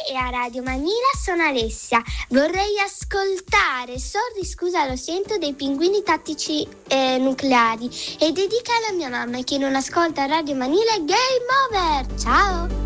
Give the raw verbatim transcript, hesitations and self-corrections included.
e a Radio Manila sono Alessia. Vorrei ascoltare Sorri scusa lo sento dei Pinguini Tattici eh, Nucleari e dedica alla mia mamma che non ascolta Radio Manila. Game over! Ciao!